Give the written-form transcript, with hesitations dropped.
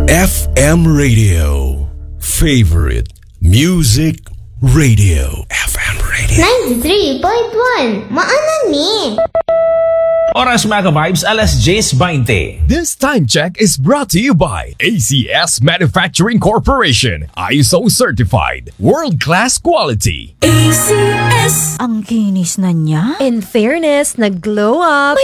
FM Radio. Favorite Music Radio. FM Radio. 93.1 Maanan ni. Oras mga ka-vibes, alas 10:20. This time check is brought to you by ACS Manufacturing Corporation. ISO certified. World-class quality. ACS. Ang kinis na niya. In fairness, nag-glow up.